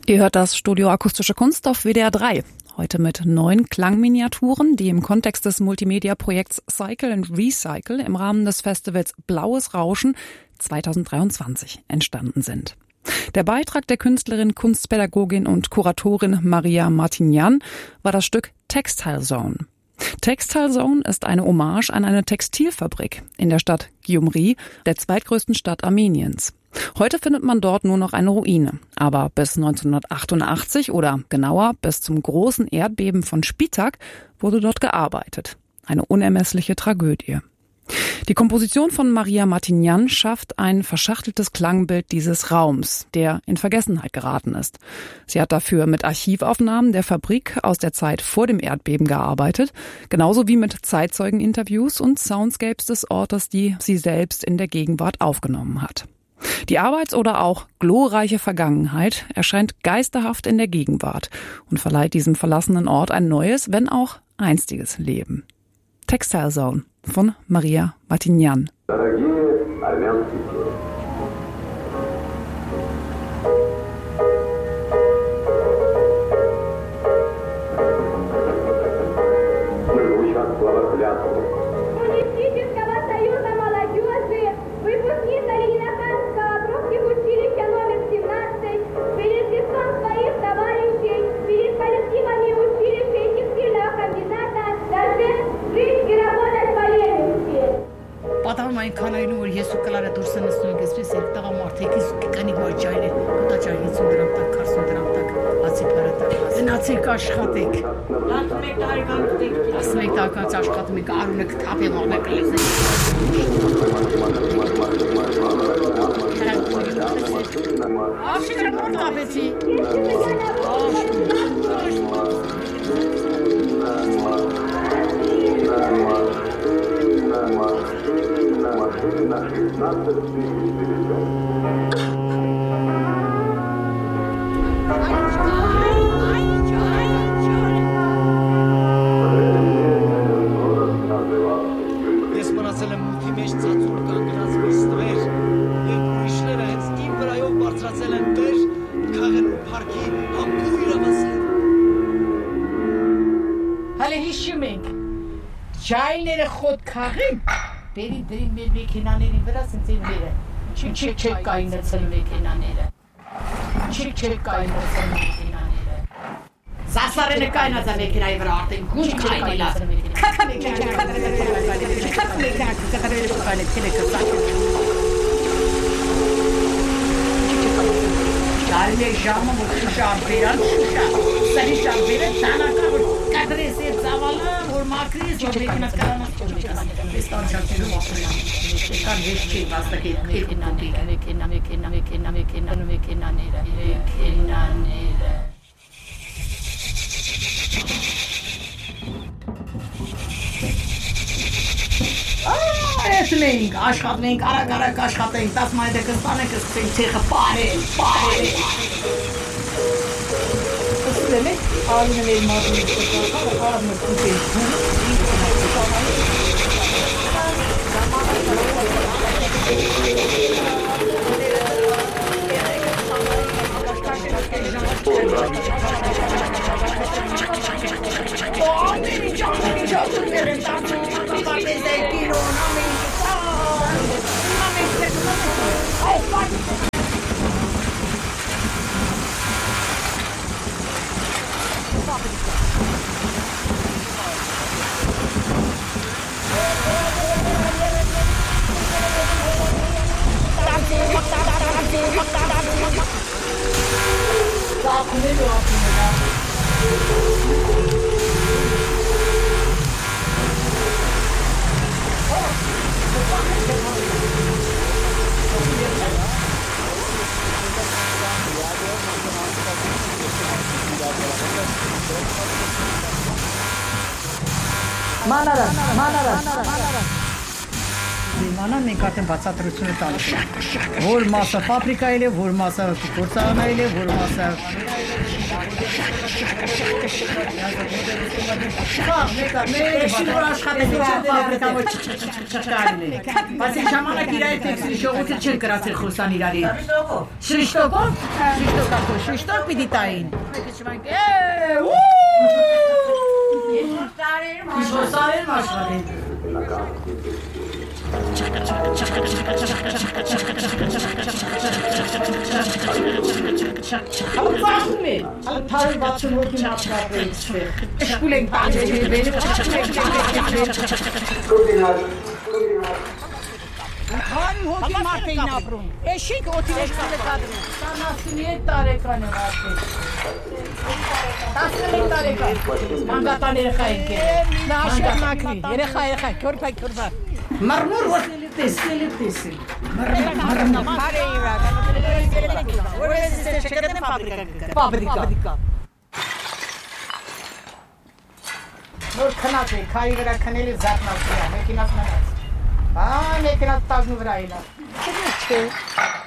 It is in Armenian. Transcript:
Ihr hört das Studio Akustische Kunst auf WDR 3. Heute mit 9 Klangminiaturen, die im Kontext des Multimedia-Projekts Cycle and Recycle im Rahmen des Festivals Blaues Rauschen 2023 entstanden sind. Der Beitrag der Künstlerin, Kunstpädagogin und Kuratorin Maria Martignan war das Stück Textile Zone. Textile Zone ist eine Hommage an eine Textilfabrik in der Stadt Gyumri, der zweitgrößten Stadt Armeniens. Heute findet man dort nur noch eine Ruine. Aber bis 1988 oder genauer bis zum großen Erdbeben von Spitak wurde dort gearbeitet. Eine unermessliche Tragödie. Die Komposition von Maria Martignan schafft ein verschachteltes Klangbild dieses Raums, der in Vergessenheit geraten ist. Sie hat dafür mit Archivaufnahmen der Fabrik aus der Zeit vor dem Erdbeben gearbeitet, genauso wie mit Zeitzeugeninterviews und Soundscapes des Ortes, die sie selbst in der Gegenwart aufgenommen hat. Die Arbeits- oder auch glorreiche Vergangenheit erscheint geisterhaft in der Gegenwart und verleiht diesem verlassenen Ort ein neues, wenn auch einstiges Leben. Textile Zone von Maria Martignan. Պատահում այնքանային որ ես ու կլարը դուրս են նստում այսպես երբ տղա մարդիկից կանի վաճայր է դա ճայ 50 դրամ տակ 40 դրամ տակ ացի բարատակ գնացեք աշխատեք 11 տարեկան դուք 11 տարեկան աշխատում եք արունը կթափի մողնը կլեզեք Աշիկը մոտ կապեցի на 16 Ես մնացել եմ մուտքի մեջ ծածուր կանգնած մի ստվեր և ուրիշները հենց իմ վրայով բարձրացել են տեր քաղեն ու պարքի համբույրը վասել Հալե հիշում ենք Ճայները խոտ քաղին Բերի դրին մեր մեքենաների վրա սենց են վերը Չիք կայնացել մեքենաները Չիք կայնացել մեքենաները Սասարենը կայնացել մեքենայի վրա արդեն գուշ կայնիլա Կակա Ճայմե ժամը որ շամպերան շուշա Սարի շամպերը տանակա որ կադրես է ծավալը որ մակրիս որ մեքենաս կարանաս Están chantando Están vestindo hasta que Esling, աշխատենք, արագ աշխատենք, 10 մայրը կստանենք, սկսենք ցեխը բարել Ասում եք, արինը մեր մատին կստակալ, արամը Manara Մանա մենք արդեն բացատրությունը տալիս ենք։ Որ մասը ֆաբրիկայել է, որ մասը գործարանայել է, որ մասը Բայց ժամանակ իր այդ տեքստի շողոցը չեն կրացել խոսան իրարի։ Շրիշտոկով? Շրիշտոկ պիտի տային։ Իսոսարեր մաշվարին։ Ապացում է, թարը 68-ին ապրապրել չվեր։ Էշկուլ ենք բանջեր, Հարին հոգի մարդ էին ապրում։ Էշիկ օթիվեշ կադրում։ 27 տարեկան է արդեն։ 11 տարեկան։ Մանգատան երեխա ենք եղել։ Նա աշեղ մակրի, երեխա, քորփա։ Մարմուր որ տեսել։ Մարմուր։ Հարե իրա։ Որպես չկրտեն ֆաբրիկա։ Նոր քնած է, քայի վրա քնել է զարթնացիա, մեքենաս մնաց։ Մեքենաս տագնու վրա էլա։ Չէ։